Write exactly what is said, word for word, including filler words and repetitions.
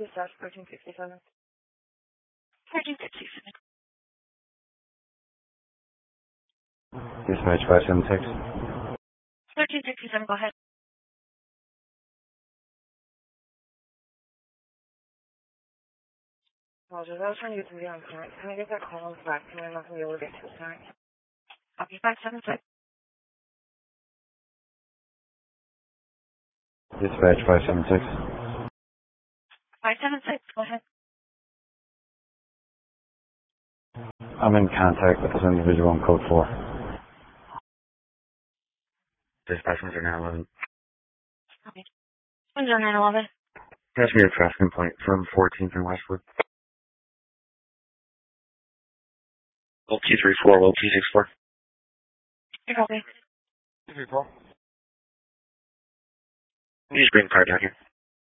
Dispatch thirteen sixty-seven. thirteen sixty-seven. Dispatch five seven six. thirteen sixty-seven, go ahead. Apologies, I was trying to get somebody on point. Can I get that call back? Can I not be able to get to the time? Copy five seven six. Dispatch five seven six. five seven six, go ahead. I'm in contact with this individual in code four. Dispatch one zero nine eleven. Copy. one zero nine eleven. Pass me a traffic complaint from fourteenth and Westwood. L T three four, L T six four. Here, copy. Two three four. You just bring car down here.